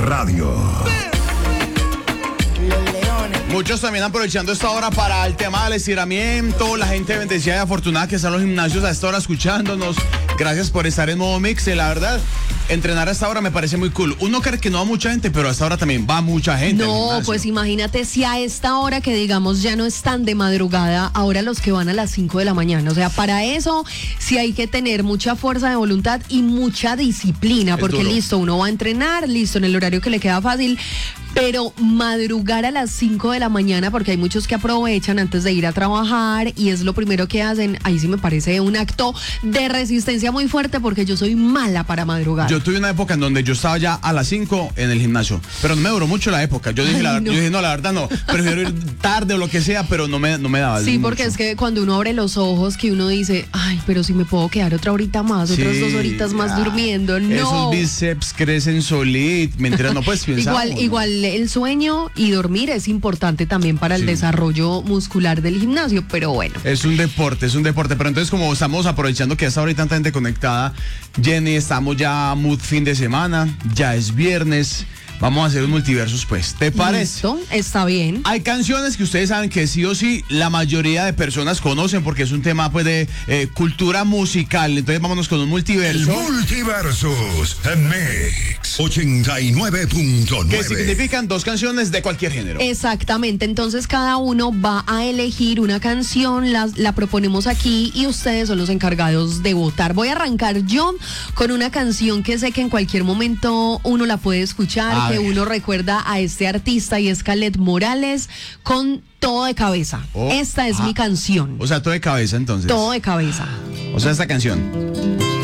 Radio. Muchos también aprovechando esta hora para el tema del estiramiento, la gente bendecida y afortunada que está en los gimnasios a esta hora escuchándonos. Gracias por estar en modo mix, la verdad. Entrenar a esta hora me parece muy cool. Uno cree que no va mucha gente, pero a esta hora también va mucha gente. No, pues imagínate si a esta hora que digamos ya no están de madrugada, ahora los que van a las 5 de la mañana. O sea, para eso sí hay que tener mucha fuerza de voluntad y mucha disciplina, porque duro. Listo, uno va a entrenar, listo, en el horario que le queda fácil, pero madrugar a las 5 de la mañana, porque hay muchos que aprovechan antes de ir a trabajar y es lo primero que hacen, ahí sí me parece un acto de resistencia muy fuerte porque yo soy mala para madrugar. Yo tuve una época en donde yo estaba ya a las 5 en el gimnasio, pero no me duró mucho la época. Yo dije, no. yo dije, no, la verdad no, prefiero ir tarde o lo que sea, pero no me daba. Sí, mucho. porque es que cuando uno abre los ojos, que uno dice, ay, pero si me puedo quedar otra horita más, otras 2 horitas más durmiendo, no. Esos bíceps crecen solitos, mentira, no puedes pensar. Igual el sueño y dormir es importante también para el desarrollo muscular del gimnasio, pero bueno. Es un deporte, pero entonces como estamos aprovechando que hasta ahorita tanta gente conectada, Jenny, estamos ya mood fin de semana, ya es viernes, vamos a hacer un multiversus pues, ¿te parece? Listo, está bien. Hay canciones que ustedes saben que sí o sí la mayoría de personas conocen porque es un tema pues de cultura musical, entonces vámonos con un multiverso. Multiversus Mix 89.9. Que significan 2 canciones de cualquier género. Exactamente, entonces cada uno va a elegir una canción, la proponemos aquí y ustedes son los encargados de votar. Voy a arrancar yo con una canción que sé que en cualquier momento uno la puede escuchar, que uno recuerda a este artista y es Kaleth Morales con Todo de Cabeza. Esta es mi canción. O sea, todo de cabeza entonces. Todo de cabeza. O sea, esta canción.